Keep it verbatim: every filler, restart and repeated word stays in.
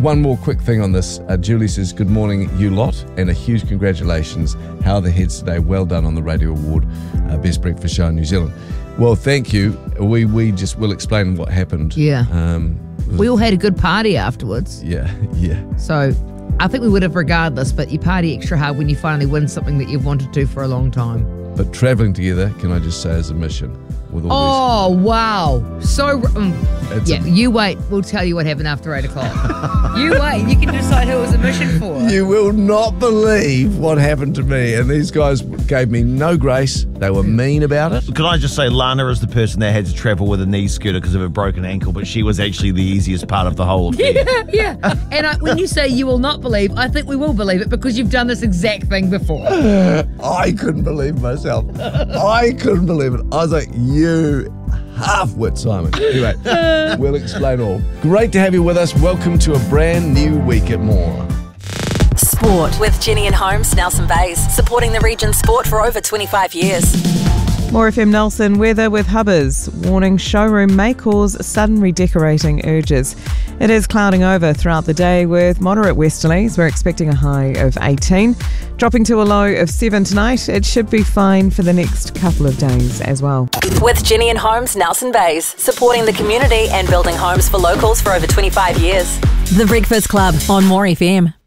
one more quick thing on this. Uh, Julie says, good morning, you lot, and a huge congratulations. How are the heads today? Well done on the Radio Award, uh, Best Breakfast Show in New Zealand. Well, thank you. We we just will explain what happened. Yeah. Um, we all had a good party afterwards. Yeah, yeah. So I think we would have regardless, but you party extra hard when you finally win something that you've wanted to for a long time. But travelling together, can I just say, is a mission. With all oh, wow. So, um, yeah, a- you wait. We'll tell you what happened after eight o'clock. You wait. You can decide who it was a mission for. You will not believe what happened to me. And these guys gave me no grace. They were mean about it. Can I just say, Lana is the person that had to travel with a knee scooter because of a broken ankle, but she was actually the easiest part of the whole affair. Yeah, yeah. And I, when you say you will not believe, I think we will believe it because you've done this exact thing before. I couldn't believe myself. I couldn't believe it. I was like, you half-wit, Simon. Anyway, we'll explain all. Great to have you with us. Welcome to a brand new week at More. Sport with Jenny and Holmes, Nelson Bays, supporting the region's sport for over twenty-five years. More F M Nelson weather with Hubbers. Warning showroom may cause sudden redecorating urges. It is clouding over throughout the day with moderate westerlies. We're expecting a high of eighteen. Dropping to a low of seven tonight. It should be fine for the next couple of days as well. With Jenny and Holmes, Nelson Bays, supporting the community and building homes for locals for over twenty-five years. The Breakfast Club on More F M.